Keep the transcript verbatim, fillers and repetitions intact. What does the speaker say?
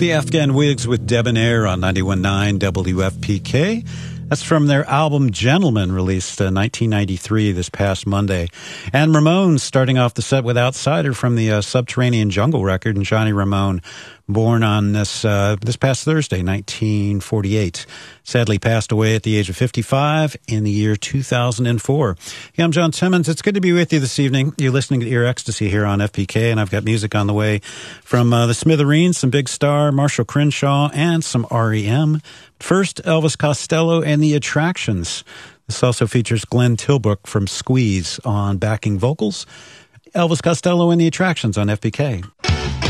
The Afghan Wigs with Debonair on ninety-one point nine W F P K. That's from their album Gentleman, released in uh, nineteen ninety-three, this past Monday. And Ramones starting off the set with Outsider from the uh, Subterranean Jungle record, and Johnny Ramone, born on this uh, this past Thursday, nineteen forty-eight. Sadly passed away at the age of fifty-five in the year two thousand four. Yeah, I'm John Timmons. It's good to be with you this evening. You're listening to Ear Ecstasy here on F P K, and I've got music on the way from uh, the Smithereens, some Big Star, Marshall Crenshaw, and some R E M. First, Elvis Costello and the Attractions. This also features Glenn Tilbrook from Squeeze on backing vocals. Elvis Costello and the Attractions on F P K.